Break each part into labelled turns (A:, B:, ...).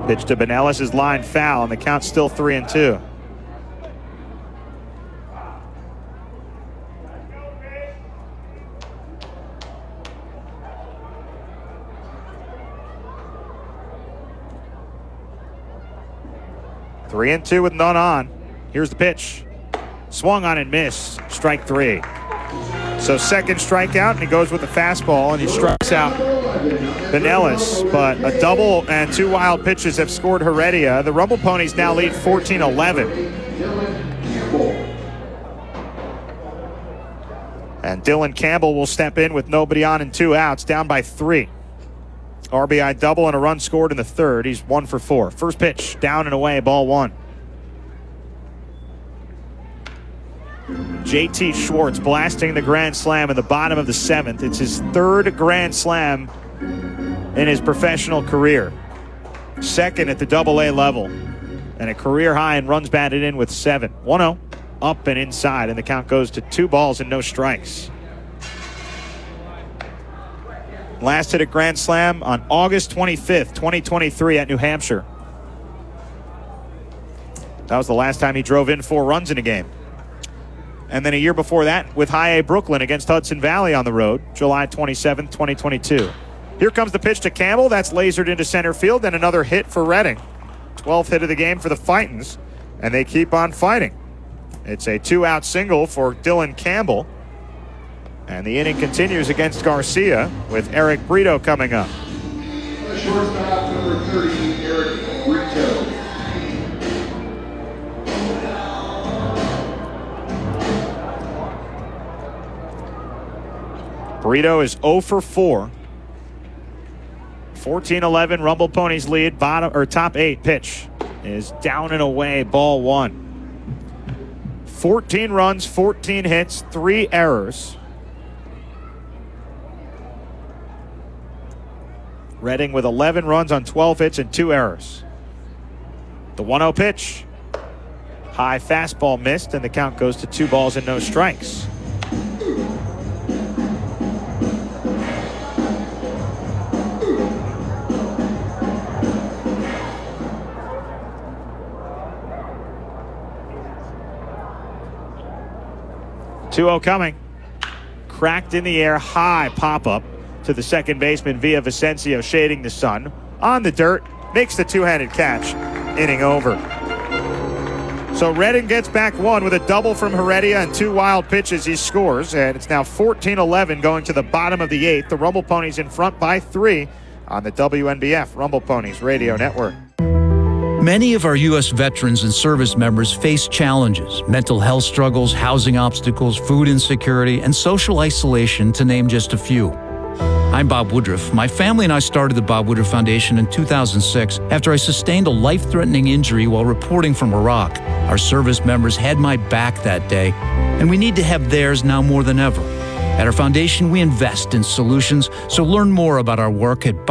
A: Pitch to Benellis is line foul, and the count's still 3-2. Three and two with none on. Here's the pitch. Swung on and missed. Strike three. So second strikeout, and he goes with a fastball, and he strikes out Benellis. But a double and two wild pitches have scored Heredia. The Rumble Ponies now lead 14-11. And Dylan Campbell will step in with nobody on and 2 outs, down by 3. RBI double and a run scored in the third. He's 1 for 4. First pitch, down and away, ball 1. JT Schwartz blasting the grand slam in the bottom of the 7th. It's his 3rd grand slam in his professional career. 2nd at the Double-A level. And a career high in runs batted in with 7. 1-0, up and inside, and the count goes to 2 balls and no strikes. Last hit a grand slam on August 25th, 2023 at New Hampshire. That was the last time he drove in 4 runs in a game. And then a year before that with High A Brooklyn against Hudson Valley on the road, July 27th, 2022. Here comes the pitch to Campbell. That's lasered into center field, and another hit for Reading. 12th hit of the game for the Fightins, and they keep on fighting. It's a 2-out single for Dylan Campbell. And the inning continues against Garcia with Eric Brito coming up.
B: Shortstop number 30, Eric Brito.
A: Brito is 0 for 4. 14-11, Rumble Ponies lead. Top 8 pitch is down and away, ball 1. 14 runs, 14 hits, 3 errors. Reading with 11 runs on 12 hits and 2 errors. The 1-0 pitch. High fastball missed, and the count goes to 2 balls and no strikes. Two-0 coming. Cracked in the air, high pop-up to the second baseman via Vicencio, shading the sun. On the dirt, makes the two-handed catch. Inning over. So Reading gets back 1 with a double from Heredia and 2 wild pitches. He scores, and it's now 14-11 going to the bottom of the 8th. The Rumble Ponies in front by 3 on the WNBF Rumble Ponies Radio Network.
C: Many of our U.S. veterans and service members face challenges, mental health struggles, housing obstacles, food insecurity, and social isolation, to name just a few. I'm Bob Woodruff. My family and I started the Bob Woodruff Foundation in 2006 after I sustained a life-threatening injury while reporting from Iraq. Our service members had my back that day, and we need to have theirs now more than ever. At our foundation, we invest in solutions, so learn more about our work at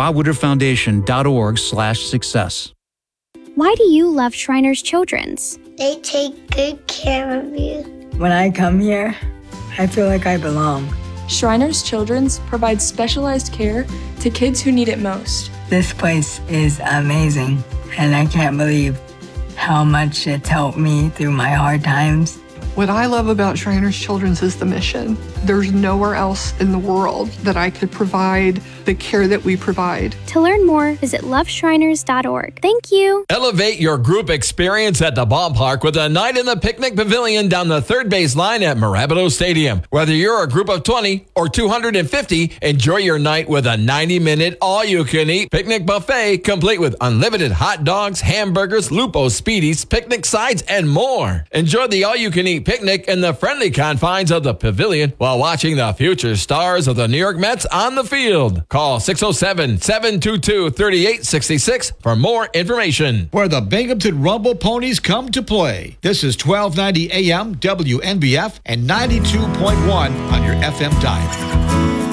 C: bobwoodrufffoundation.org/success.
D: Why do you love Shriners Children's?
E: They take good care of you.
F: When I come here, I feel like I belong.
G: Shriners Children's provides specialized care to kids who need it most.
F: This place is amazing, and I can't believe how much it's helped me through my hard times.
H: What I love about Shriners Children's is the mission. There's nowhere else in the world that I could provide the care that we provide.
D: To learn more, visit loveshriners.org. Thank you.
I: Elevate your group experience at the ballpark with a night in the picnic pavilion down the third base line at Marabito Stadium. Whether you're a group of 20 or 250, enjoy your night with a 90-minute all-you-can-eat picnic buffet complete with unlimited hot dogs, hamburgers, Lupo Speedies, picnic sides, and more. Enjoy the all-you-can-eat picnic in the friendly confines of the pavilion while watching the future stars of the New York Mets on the field. Call 607-722-3866 for more information.
J: Where the Binghamton Rumble Ponies come to play. This is 1290 AM WNBF and 92.1 on your FM dial.